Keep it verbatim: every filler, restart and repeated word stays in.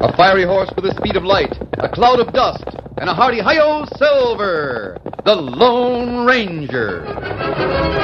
A fiery horse with the speed of light, a cloud of dust, and a hearty hi-yo silver, the Lone Ranger.